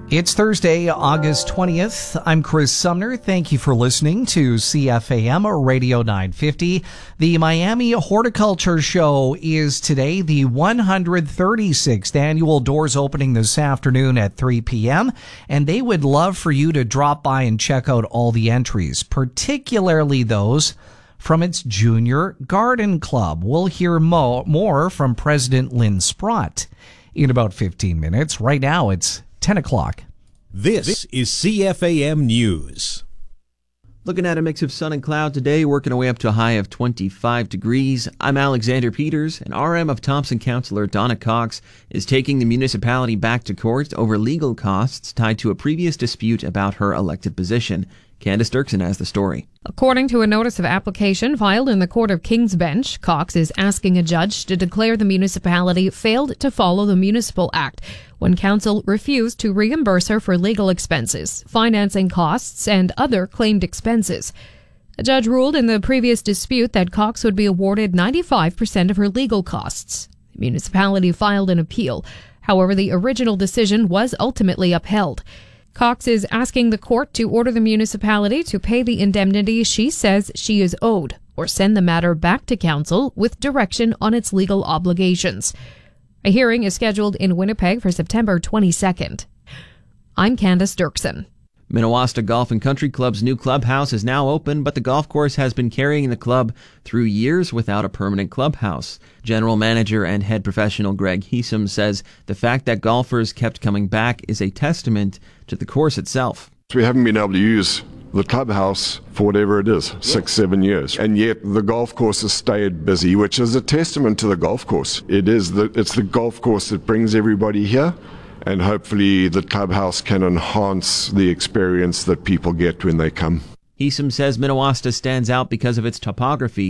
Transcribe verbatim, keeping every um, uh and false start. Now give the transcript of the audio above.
It's Thursday, August twentieth. I'm Chris Sumner. Thank you for listening to C F A M Radio nine fifty. The Miami Horticulture Show is today, the one hundred thirty-sixth annual, doors opening this afternoon at three p.m. And they would love for you to drop by and check out all the entries, particularly those from its Junior Garden Club. We'll hear mo- more from President Lynn Sprott in about fifteen minutes. Right now, it's ten o'clock. This is C F A M News. Looking at a mix of sun and cloud today, working our way up to a high of twenty-five degrees. I'm Alexander Peters, and R M of Thompson Councillor Donna Cox is taking the municipality back to court over legal costs tied to a previous dispute about her elected position. Candace Dirksen has the story. According to a notice of application filed in the Court of King's Bench, Cox is asking a judge to declare the municipality failed to follow the Municipal Act when council refused to reimburse her for legal expenses, financing costs, and other claimed expenses. A judge ruled in the previous dispute that Cox would be awarded ninety-five percent of her legal costs. The municipality filed an appeal. However, the original decision was ultimately upheld. Cox is asking the court to order the municipality to pay the indemnity she says she is owed, or send the matter back to council with direction on its legal obligations. A hearing is scheduled in Winnipeg for September twenty-second. I'm Candace Dirksen. Minnewasta Golf and Country Club's new clubhouse is now open, but the golf course has been carrying the club through years without a permanent clubhouse. General manager and head professional Greg Heesum says the fact that golfers kept coming back is a testament to the course itself. We haven't been able to use the clubhouse for whatever it is, six, seven years. And yet the golf course has stayed busy, which is a testament to the golf course. It is the, it's the golf course that brings everybody here. And hopefully the clubhouse can enhance the experience that people get when they come. Heesum says Minnewasta stands out because of its topography.